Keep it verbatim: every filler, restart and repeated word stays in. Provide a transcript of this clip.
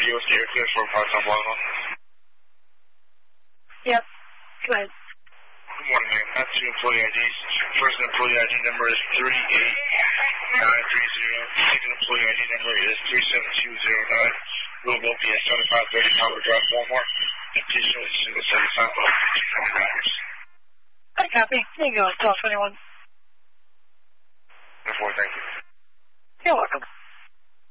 you with the air clear for part-time Wawa? Yep. Go ahead. Good morning, ma'am. I have two employee I Ds. First employee I D number is three eight nine three zero. Second employee I D number is three seven two zero nine. Road O P S seventy-five thirty Howard Drive, Walmart. And please show us single seventy-five dollars and fifty dollars. I copy. There you go. Tell us anyone. Thank you. You're welcome.